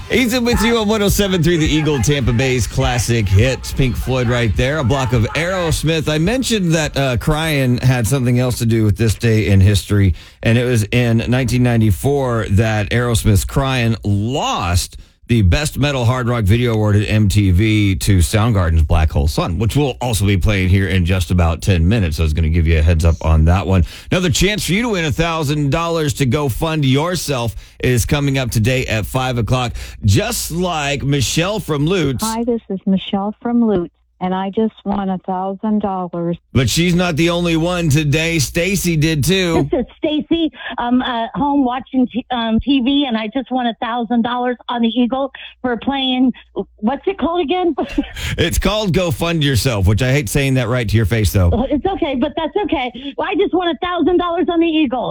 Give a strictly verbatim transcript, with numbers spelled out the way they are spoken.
Ethan with you on one oh seven point three The Eagle, Tampa Bay's classic hits. Pink Floyd right there. A block of Aerosmith. I mentioned that uh, Crying had something else to do with this day in history, and it was in nineteen ninety-four that Aerosmith's Crying lost the Best Metal Hard Rock Video Award at M T V to Soundgarden's Black Hole Sun, which we'll also be playing here in just about ten minutes. So I was going to give you a heads up on that one. Another chance for you to win one thousand dollars to go fund yourself is coming up today at five o'clock. Just like Michelle from Lutz. Hi, this is Michelle from Lutz, and I just won one thousand dollars. But she's not the only one today. Stacy did too. This is Stacy. I'm at home watching t- um, T V, and I just won one thousand dollars on the Eagle for playing, what's it called again? It's called Go Fund Yourself, which I hate saying that right to your face, though. It's okay, but that's okay. Well, I just won one thousand dollars on the Eagle.